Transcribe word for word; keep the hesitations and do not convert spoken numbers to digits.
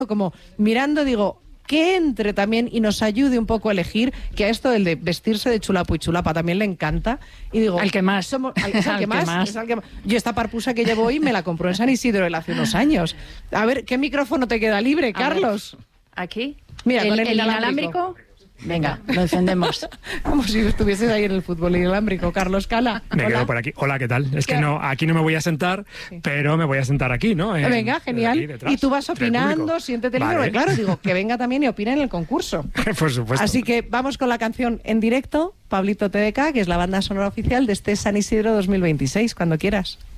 como mirando, digo, que entre también y nos ayude un poco a elegir, que a esto del de vestirse de chulapo y chulapa también le encanta. Y digo, al que más. Somos, al, es al, que, más, más. Es al que más. Yo esta parpusa que llevo hoy me la compró en San Isidro él hace unos años. A ver, ¿qué micrófono te queda libre, Carlos? Aquí. Mira, el, con el, el inalámbrico. inalámbrico. Venga, lo encendemos. Como si estuvieses ahí en el fútbol inalámbrico, Carlos Cala. Me quedo por aquí. Hola, ¿qué tal? Es que no, aquí no me voy a sentar, sí. pero me voy a sentar aquí, ¿no? En, venga, genial. Y tú vas opinando, siéntete libre. Vale. Claro, digo, que venga también y opine en el concurso. Por supuesto. Así que vamos con la canción en directo, Pablito T D K, que es la banda sonora oficial de este San Isidro dos mil veintiséis, cuando quieras.